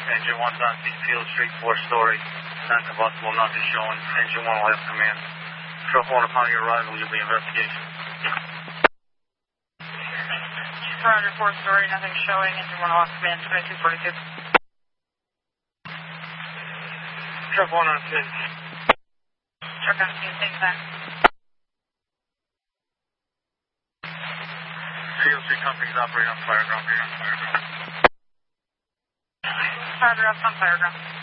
Engine 1's on East Field Street, 4-story. Non-combustible, nothing showing. Engine 1 will have command. Truck 1 upon your arrival, you'll be investigation. Roger, 4-story, nothing showing. Engine 1 off command, 2242. Truck 1 on scene. Truck on scene, same time. Field Street companies operate on Fireground. Roger, up on Fireground.